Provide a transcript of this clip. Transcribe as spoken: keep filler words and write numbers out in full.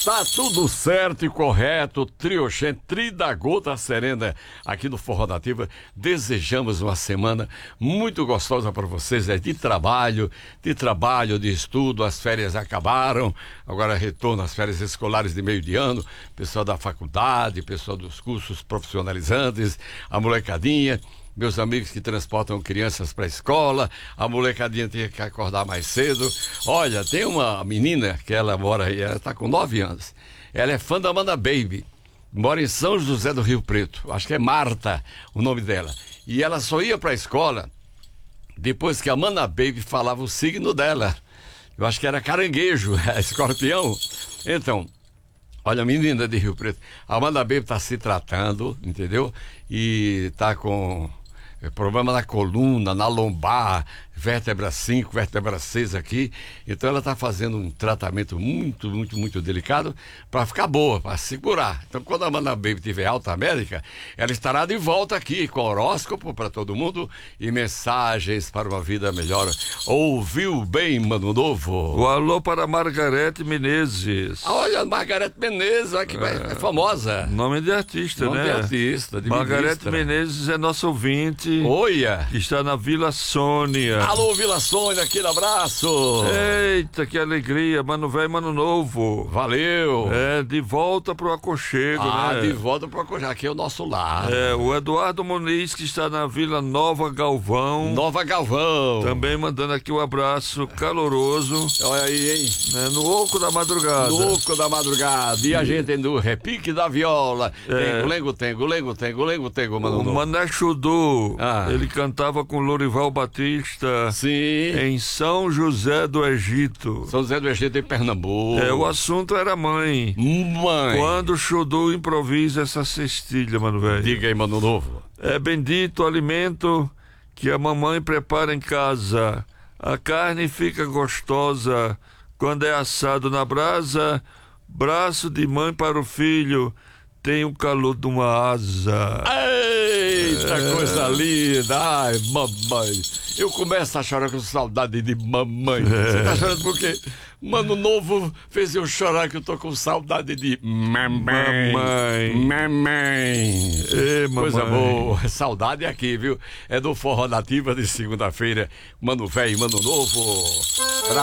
Tá tudo certo e correto, Trioxê, Tri da Gota Serena, aqui no Forró Nativa. Desejamos uma semana muito gostosa para vocês, é de trabalho, de trabalho, de estudo. As férias acabaram, agora retorno às férias escolares de meio de ano, pessoal da faculdade, pessoal dos cursos profissionalizantes, a molecadinha, meus amigos que transportam crianças para a escola, a molecadinha tem que acordar mais cedo. Olha, tem uma menina que ela mora aí, ela está com nove anos. Ela é fã da Amanda Baby, mora em São José do Rio Preto. Acho que é Marta o nome dela. E ela só ia para a escola depois que a Amanda Baby falava o signo dela. Eu acho que era caranguejo, escorpião. Então, olha, menina de Rio Preto, a Amanda Baby está se tratando, entendeu? E está com problema na coluna, na lombar, vértebra cinco, vértebra seis aqui. Então ela está fazendo um tratamento muito, muito, muito delicado para ficar boa, para segurar. Então quando a Amanda Baby tiver alta médica, ela estará de volta aqui com horóscopo para todo mundo e mensagens para uma vida melhor. Ouviu bem, Mano Novo? O alô para Margarete Menezes. Ah, olha, Margarete Menezes, olha que é, é famosa. Nome de artista, nome né? Nome de artista, de Margarete ministra. Menezes é nossa ouvinte. Olha! Que está na Vila Sônia. Alô, Vila Sônia, aquele abraço. Eita, que alegria, mano velho, mano novo. Valeu. É, de volta pro aconchego, ah, né? de volta pro aconchego, aqui é o nosso lar. É, o Eduardo Muniz, que está na Vila Nova Galvão. Nova Galvão. Também mandando aqui um abraço caloroso. Olha aí, hein? Né, no oco da madrugada. No oco da madrugada. E a gente no repique da viola. É. Tengo, lengo, tengo, lengo, tengo, lengo, tengo, mano. O Mané Chudu, ah. ele cantava com Lorival Batista. Sim. Em São José do Egito. São José do Egito em Pernambuco. É, o assunto era mãe. Mãe. Quando o Chudu improvisa essa cestilha, mano velho. Diga aí, Mano Novo. É bendito o alimento que a mamãe prepara em casa. A carne fica gostosa quando é assado na brasa. Braço de mãe para o filho tem o calor de uma asa. Eita, é. coisa linda. Ai, mamãe. Eu começo a chorar com saudade de mamãe. É. Você tá chorando por quê? Mano Novo fez eu chorar que eu tô com saudade de mamãe. Mamãe. Mamãe. Ei, mamãe. Coisa boa. Saudade aqui, viu? É do Forró Nativa de segunda-feira. Mano velho, Mano Novo. Pra